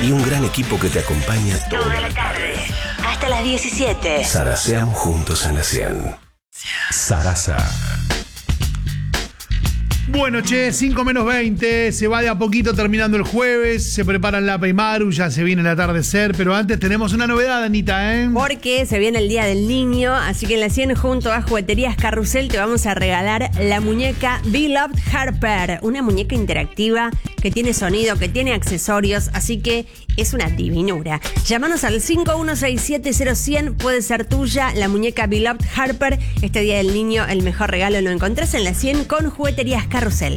y un gran equipo que te acompaña Toda la tarde, hasta las 17. Zaraseamos juntos en la 100. Sarasa. Bueno, che, 5 menos 20, se va de a poquito terminando el jueves, se preparan Lapa y Maru, ya se viene el atardecer, pero antes tenemos una novedad, Anita, ¿eh? Porque se viene el Día del Niño, así que en la 100 junto a Jugueterías Carrusel te vamos a regalar la muñeca Beloved Harper, una muñeca interactiva que tiene sonido, que tiene accesorios, así que es una divinura. Llámanos al 51670100, puede ser tuya la muñeca Beloved Harper. Este Día del Niño, el mejor regalo lo encontrás en la 100 con Jugueterías Carrusel.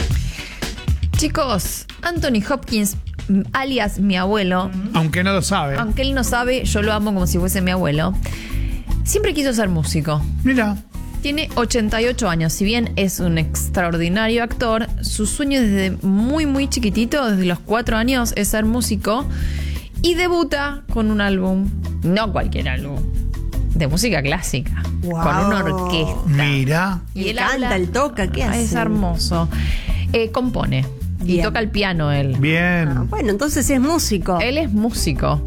Chicos, Anthony Hopkins, alias mi abuelo, Aunque no lo sabe. aunque él no sabe, yo lo amo como si fuese mi abuelo, siempre quiso ser músico. Mira, Tiene 88 años, si bien es un extraordinario actor, su sueño desde muy chiquitito, desde los 4 años, es ser músico y debuta con un álbum, no cualquier álbum, de música clásica, Wow. con una orquesta. mira. Y él canta, él toca, ¿qué hace? Es hermoso. Compone y Bien. toca el piano él. Bien. Bueno, entonces es músico. Él es músico.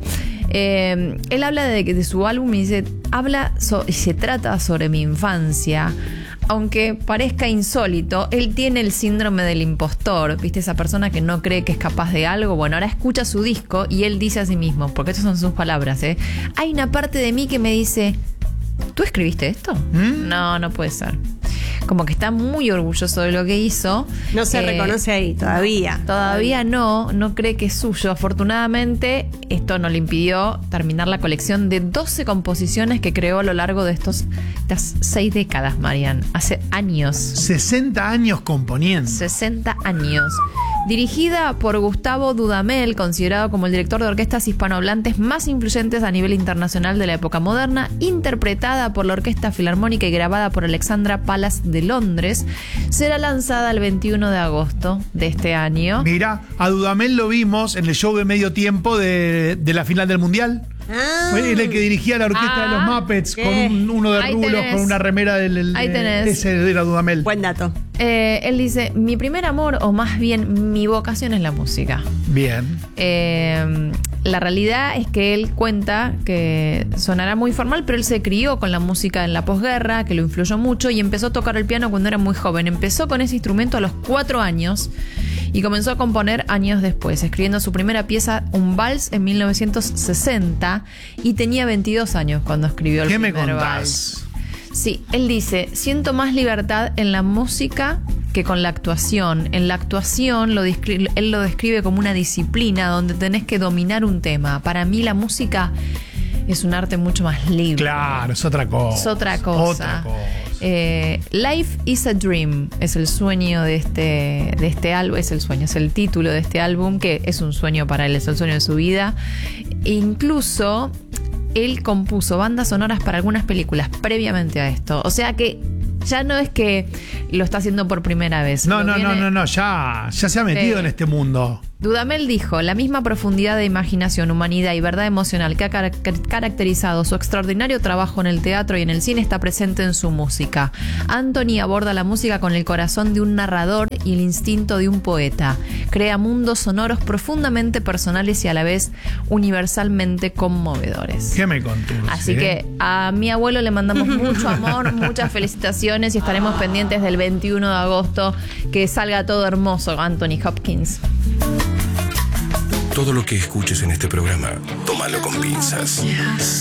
Él habla de su álbum y dice, y se trata sobre mi infancia. Aunque parezca insólito, él tiene el síndrome del impostor, ¿viste? Esa persona que no cree que es capaz de algo. Bueno, ahora escucha su disco y él dice a sí mismo, porque estas son sus palabras, hay una parte de mí que me dice, ¿tú escribiste esto? No puede ser. Como que está muy orgulloso de lo que hizo. No se reconoce ahí todavía. Todavía no cree que es suyo. Afortunadamente, esto no le impidió terminar la colección de 12 composiciones que creó a lo largo de estas 6 décadas, Marian. Hace años. 60 años componiendo. 60 años. Dirigida por Gustavo Dudamel, considerado como el director de orquestas hispanohablantes más influyentes a nivel internacional de la época moderna, interpretada por la Orquesta Filarmónica y grabada por Alexandra Palace de Londres, será lanzada el 21 de agosto de este año. Mira, a Dudamel lo vimos en el show de medio tiempo de la final del Mundial. Fue él el que dirigía la orquesta de los Muppets, con uno de Ahí rulos, tenés. con una remera del Ahí tenés. ese de la Dudamel. Buen dato. Él dice, mi primer amor, o más bien mi vocación, es la música. Bien. La realidad es que él cuenta que sonará muy formal, pero él se crió con la música en la posguerra, que lo influyó mucho, y empezó a tocar el piano cuando era muy joven. Empezó con ese instrumento a los 4 años y comenzó a componer años después, escribiendo su primera pieza, un vals, en 1960, y tenía 22 años cuando escribió el ¿Qué me primer contás? vals. Sí, él dice, siento más libertad en la música que con la actuación. En la actuación él lo describe como una disciplina donde tenés que dominar un tema. Para mí la música es un arte mucho más libre. Claro, es otra cosa. Es otra cosa. Life is a Dream es el sueño de este álbum, es el título de este álbum, que es un sueño para él, es el sueño de su vida. E incluso él compuso bandas sonoras para algunas películas previamente a esto. O sea que ya no es que lo está haciendo por primera vez. No, ya se ha metido en este mundo. Dudamel dijo, la misma profundidad de imaginación, humanidad y verdad emocional que ha caracterizado su extraordinario trabajo en el teatro y en el cine está presente en su música. Anthony aborda la música con el corazón de un narrador y el instinto de un poeta. Crea mundos sonoros profundamente personales y a la vez universalmente conmovedores. ¿Qué me contó? Así que a mi abuelo le mandamos mucho amor, muchas felicitaciones y estaremos pendientes del 21 de agosto que salga todo hermoso, Anthony Hopkins. Todo lo que escuches en este programa, tómalo con pinzas.